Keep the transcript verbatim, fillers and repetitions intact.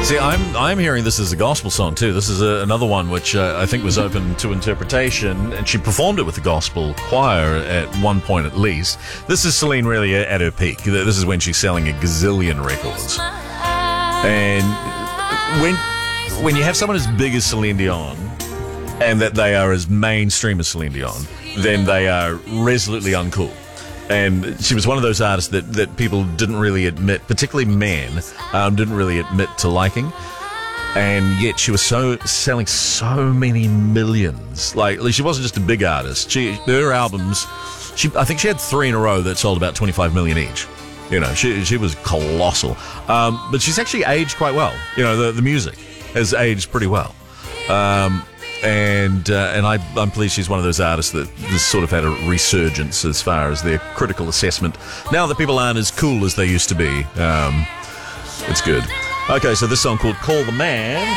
See, I'm I'm hearing this as a gospel song too. This is a, another one which uh, I think was open to interpretation, and she performed it with the gospel choir at one point at least. This is Celine really at her peak. This is when she's selling a gazillion records. And when when you have someone as big as Celine Dion, and that they are as mainstream as Celine Dion, then they are resolutely uncool. And she was one of those artists that, that people didn't really admit, particularly men, um, didn't really admit to liking. And yet she was so selling so many millions. Like, she wasn't just a big artist. She her albums, she I think she had three in a row that sold about twenty-five million each. You know, she she was colossal. Um, but she's actually aged quite well. You know, the the music has aged pretty well. Um, And uh, and I, I'm pleased she's one of those artists that has sort of had a resurgence as far as their critical assessment. Now that people aren't as cool as they used to be, um, it's good. Okay, so this song called Call the Man.